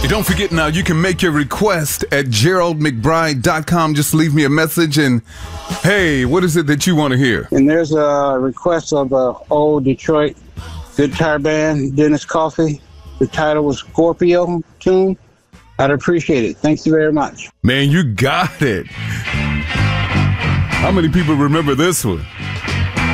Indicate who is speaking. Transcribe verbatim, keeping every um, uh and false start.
Speaker 1: And don't forget now, you can make your request at gerald mcbride dot com. Just leave me a message and, hey, what is it that you want to hear?
Speaker 2: And there's a request of the old Detroit guitar band, Dennis Coffey. The title was Scorpio tune. I'd appreciate it. Thanks very much.
Speaker 1: Man, you got it. How many people remember this one?